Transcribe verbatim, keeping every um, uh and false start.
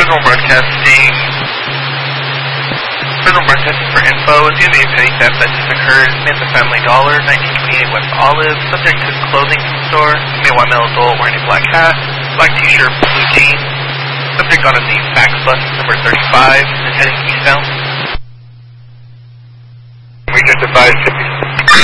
Fresno Broadcasting. Fresno Broadcasting for info. It's going to be a petty theft that just occurred in the Family Dollar, nineteen twenty-eight West Olive. Subject to clothing from store. Male white male adult wearing a black hat, black t-shirt, blue jeans. Subject on a the fax bus number thirty-five and heading eastbound. We identified